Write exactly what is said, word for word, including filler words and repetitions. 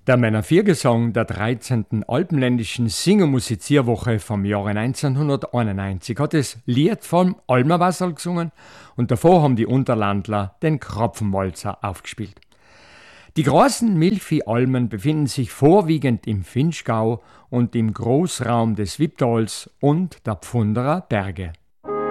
Der Männer-Viergesang der dreizehnten Alpenländischen Singen-Musizierwoche vom Jahre neunzehnhunderteinundneunzig hat das Lied vom Almerwasserl gesungen und davor haben die Unterlandler den Krapfenwalzer aufgespielt. Die großen Milchviehalmen befinden sich vorwiegend im Vinschgau und im Großraum des Wipptals und der Pfunderer Berge.